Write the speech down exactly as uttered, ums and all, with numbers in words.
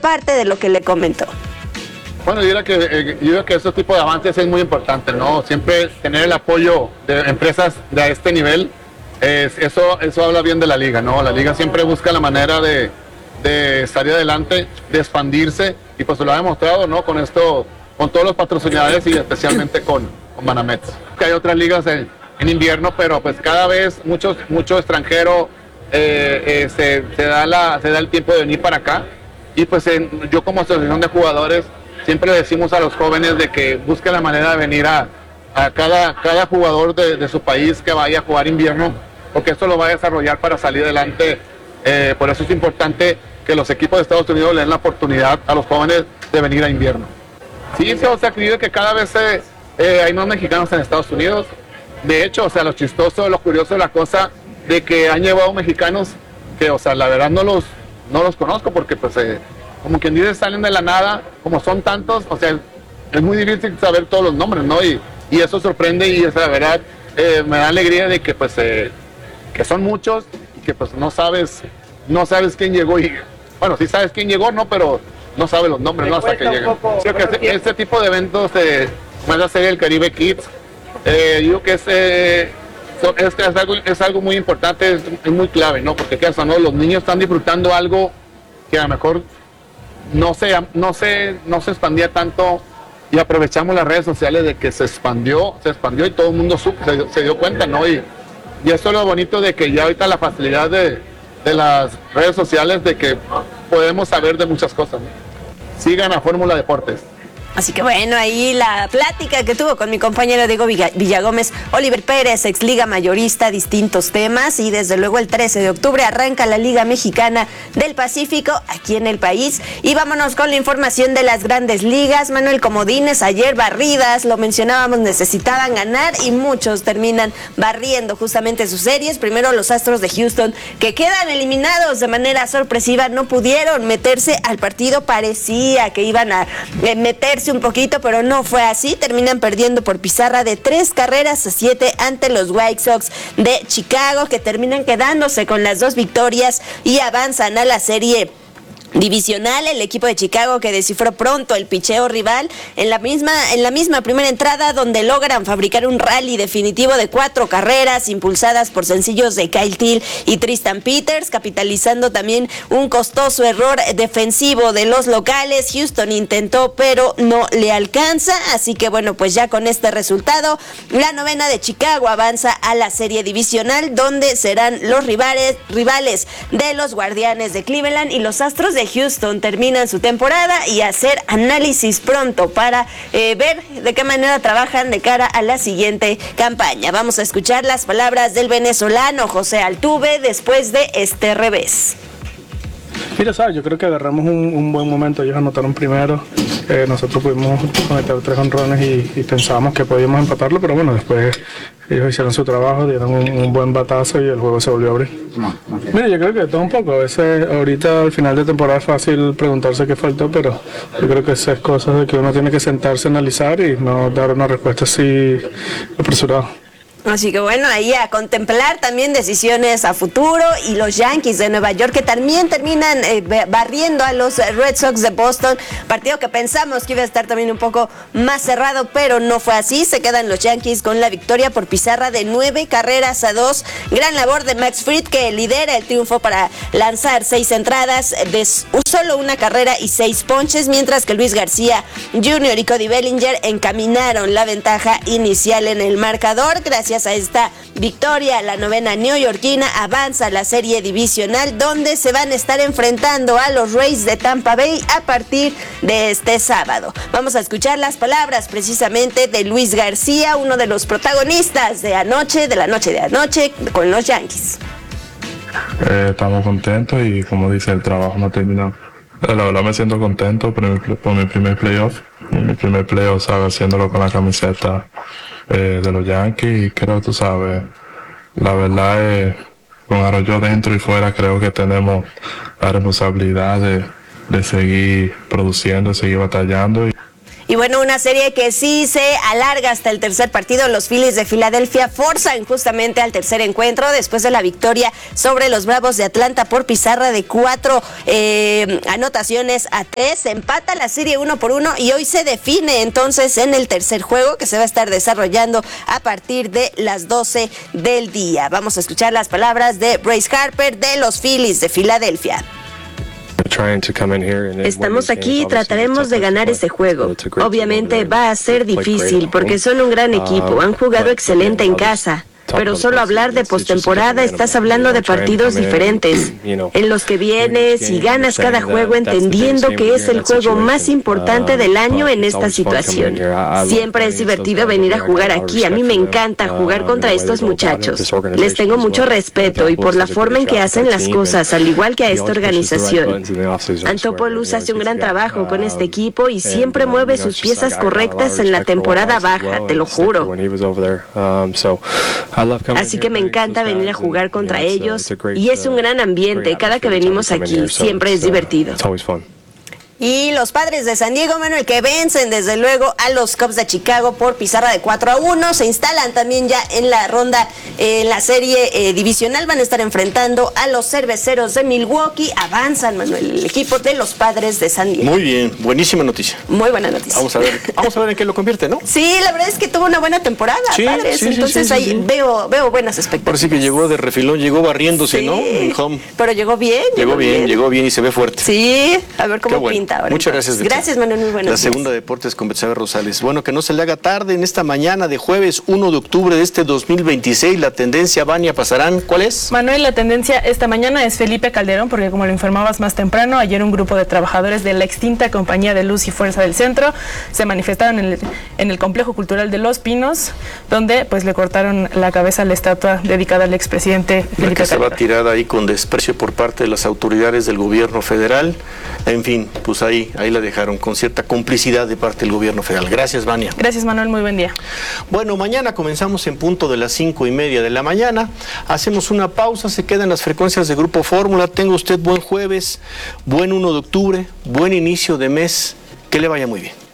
parte de lo que le comentó. Bueno, yo diría que, eh, yo diría que ese tipo de avances es muy importante, ¿no? Siempre tener el apoyo de empresas de este nivel, eh, eso, eso habla bien de la liga, ¿no? La liga siempre busca la manera de, de salir adelante, de expandirse, y pues lo ha demostrado, ¿no? Con esto, con todos los patrocinadores y especialmente con, con Banamex. Que hay otras ligas en, en invierno, pero pues cada vez muchos mucho extranjero eh, eh, se, se, da la, se da el tiempo de venir para acá, y pues en, yo como asociación de jugadores siempre le decimos a los jóvenes de que busquen la manera de venir a, a cada, cada jugador de, de su país que vaya a jugar invierno, porque esto lo va a desarrollar para salir adelante. Eh, por eso es importante que los equipos de Estados Unidos le den la oportunidad a los jóvenes de venir a invierno. Sí, se ha creído que cada vez eh, eh, hay más mexicanos en Estados Unidos. De hecho, o sea, lo chistoso, lo curioso de la cosa, de que han llevado mexicanos que, o sea, la verdad no los, no los conozco, porque pues... Eh, como quien dice, salen de la nada, como son tantos, o sea, es muy difícil saber todos los nombres, ¿no? Y, y eso sorprende, y esa verdad eh, me da alegría de que pues eh, que son muchos y que pues no sabes, no sabes quién llegó, y bueno, sí sabes quién llegó, ¿no? Pero no sabes los nombres, ¿no? Hasta que llegan. Sí, que este, este tipo de eventos, eh, como es la serie del Caribe Kids, eh, yo que es, eh, es, es, algo, es algo muy importante, es, es muy clave, ¿no? Porque ¿qué pasa, no? Los niños están disfrutando algo que a lo mejor no se, no se, no se expandía tanto, y aprovechamos las redes sociales de que se expandió, se expandió y todo el mundo supo, se, se dio cuenta, ¿no? Y, y eso es lo bonito de que ya ahorita la facilidad de, de las redes sociales, de que podemos saber de muchas cosas, ¿no? Sigan a Fórmula Deportes. Así que bueno, ahí la plática que tuvo con mi compañero Diego Villagómez, Oliver Pérez, ex Liga Mayorista, distintos temas, y desde luego el trece de octubre arranca la Liga Mexicana del Pacífico aquí en el país. Y vámonos con la información de las grandes ligas. Manuel Comodines, ayer barridas, lo mencionábamos, necesitaban ganar y muchos terminan barriendo justamente sus series. Primero los Astros de Houston, que quedan eliminados de manera sorpresiva, no pudieron meterse al partido, parecía que iban a eh, meterse un poquito, pero no fue así. Terminan perdiendo por pizarra de tres carreras a siete ante los White Sox de Chicago, que terminan quedándose con las dos victorias y avanzan a la serie divisional. El equipo de Chicago, que descifró pronto el picheo rival en la misma en la misma primera entrada, donde logran fabricar un rally definitivo de cuatro carreras impulsadas por sencillos de Kyle Till y Tristan Peters, capitalizando también un costoso error defensivo de los locales. Houston intentó, pero no le alcanza, así que bueno, pues ya con este resultado la novena de Chicago avanza a la serie divisional, donde serán los rivales rivales de los Guardianes de Cleveland, y los Astros de Houston terminan su temporada y hacer análisis pronto para eh, ver de qué manera trabajan de cara a la siguiente campaña. Vamos a escuchar las palabras del venezolano José Altuve después de este revés. Mira, sabes, yo creo que agarramos un, un buen momento. Ellos anotaron primero, eh, nosotros pudimos conectar tres honrones y, y pensábamos que podíamos empatarlo, pero bueno, después ellos hicieron su trabajo, dieron un, un buen batazo y el juego se volvió a abrir. Mira, yo creo que todo un poco. A veces, ahorita al final de temporada es fácil preguntarse qué faltó, pero yo creo que esas cosas de que uno tiene que sentarse, analizar y no dar una respuesta así apresurada. Así que bueno, ahí a contemplar también decisiones a futuro. Y los Yankees de Nueva York, que también terminan eh, barriendo a los Red Sox de Boston, partido que pensamos que iba a estar también un poco más cerrado, pero no fue así. Se quedan los Yankees con la victoria por pizarra de nueve carreras a dos. Gran labor de Max Fried, que lidera el triunfo para lanzar seis entradas de solo una carrera y seis ponches, mientras que Luis García junior y Cody Bellinger encaminaron la ventaja inicial en el marcador. Gracias a esta victoria, la novena neoyorquina avanza a la serie divisional, donde se van a estar enfrentando a los Rays de Tampa Bay a partir de este sábado. Vamos a escuchar las palabras precisamente de Luis García, uno de los protagonistas de anoche, de la noche de anoche con los Yankees. Eh, estamos contentos y, como dice, el trabajo no terminó. La verdad me siento contento por mi, por mi primer playoff. Mi primer playoff, ¿sabes? Haciéndolo con la camiseta eh, de los Yankees. Y creo, tú sabes, la verdad es, con Arroyo dentro y fuera, creo que tenemos la responsabilidad de, de seguir produciendo, seguir batallando. Y Y bueno, una serie que sí se alarga hasta el tercer partido. Los Phillies de Filadelfia forzan justamente al tercer encuentro después de la victoria sobre los Bravos de Atlanta por pizarra de cuatro eh, anotaciones a tres. Se empata la serie uno por uno y hoy se define entonces en el tercer juego que se va a estar desarrollando a partir de las doce del día. Vamos a escuchar las palabras de Bryce Harper de los Phillies de Filadelfia. Estamos aquí y trataremos de ganar ese juego. Obviamente va a ser difícil porque son un gran equipo, han jugado excelente en casa. Pero solo hablar de postemporada, estás hablando de partidos diferentes, en los que vienes y ganas cada juego entendiendo que es el juego más importante del año en esta situación. Siempre es divertido venir a jugar aquí, a mí me encanta jugar contra estos muchachos. Les tengo mucho respeto y por la forma en que hacen las cosas, al igual que a esta organización. Antopoulos hace un gran trabajo con este equipo y siempre mueve sus piezas correctas en la temporada baja, te lo juro. Así que me encanta venir a jugar contra ellos y es un gran ambiente. Cada que venimos aquí siempre es divertido. Y los Padres de San Diego, Manuel, que vencen desde luego a los Cubs de Chicago por pizarra de cuatro a uno, se instalan también ya en la ronda, eh, en la serie eh, divisional, van a estar enfrentando a los Cerveceros de Milwaukee, avanzan, Manuel, el equipo de los Padres de San Diego. Muy bien, buenísima noticia. Muy buena noticia. Vamos a ver, vamos a ver en qué lo convierte, ¿no? Sí, la verdad es que tuvo una buena temporada, sí, Padres, sí, entonces sí, sí, ahí sí. Veo, veo buenas expectativas. Parece que llegó de refilón, llegó barriéndose, sí, ¿no? En home. Pero llegó bien. Llegó, llegó bien, bien, llegó bien y se ve fuerte. Sí, a ver cómo bueno. pinta ahora. Muchas entonces. gracias. Gracias, Manuel, muy buenas La segunda de Deportes con Betsabe Rosales. Bueno, que no se le haga tarde en esta mañana de jueves uno de octubre de este dos mil veintiséis. La tendencia, Vania, pasarán. ¿Cuál es? Manuel, la tendencia esta mañana es Felipe Calderón, porque como lo informabas más temprano, ayer un grupo de trabajadores de la extinta Compañía de Luz y Fuerza del Centro se manifestaron en el, en el Complejo Cultural de Los Pinos, donde pues le cortaron la cabeza a la estatua dedicada al expresidente Felipe La que Calderón. se va tirada ahí con desprecio por parte de las autoridades del gobierno federal. En fin, pues ahí, ahí la dejaron con cierta complicidad de parte del gobierno federal. Gracias, Vania. Gracias, Manuel, muy buen día. Bueno, mañana comenzamos en punto de las cinco y media de la mañana. Hacemos una pausa, se quedan las frecuencias de Grupo Fórmula. Tenga usted buen jueves, buen uno de octubre, buen inicio de mes. Que le vaya muy bien.